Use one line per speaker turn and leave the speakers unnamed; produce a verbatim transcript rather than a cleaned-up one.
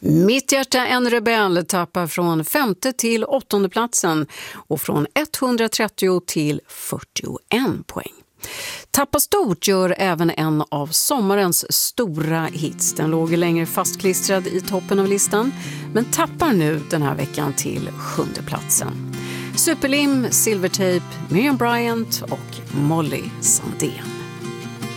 Mitt hjärta en rebell tappar från femte till åttonde platsen och från etthundratrettio till fyrtioen poäng. Tappa stort gör även en av sommarens stora hits. Den låg längre fastklistrad i toppen av listan men tappar nu den här veckan till sjunde platsen. Superlim, Silvertape, Miriam Bryant och Molly Sandén.